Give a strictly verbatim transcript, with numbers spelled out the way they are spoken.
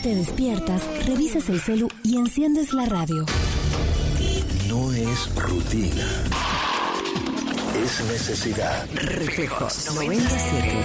Te despiertas, revisas el celu y enciendes la radio. No es rutina. Es necesidad. Reflejos noventa y siete.